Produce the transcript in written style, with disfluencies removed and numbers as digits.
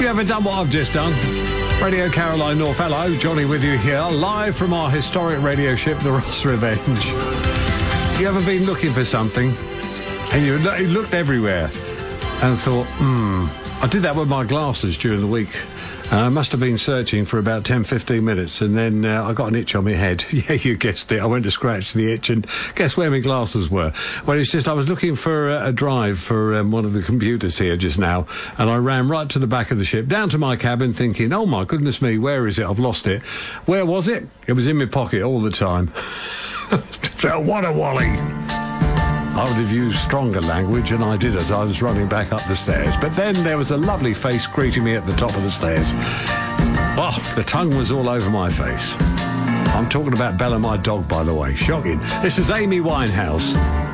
you ever done what I've just done? Radio Caroline North, hello, Johnny with you here, live from our historic radio ship, the Ross Revenge. You ever been looking for something and you looked everywhere and thought, I did that with my glasses during the week. I must have been searching for about 10-15 minutes, and then I got an itch on my head. Yeah, you guessed it. I went to scratch the itch, and guess where my glasses were? Well, it's just I was looking for a drive for one of the computers here just now, and I ran right to the back of the ship, down to my cabin, thinking, oh, my goodness me, where is it? I've lost it. Where was it? It was in my pocket all the time. So, what a wally. I would have used stronger language, and I did as I was running back up the stairs. But then there was a lovely face greeting me at the top of the stairs. Oh, the tongue was all over my face. I'm talking about Bella, my dog, by the way. Shocking. This is Amy Winehouse.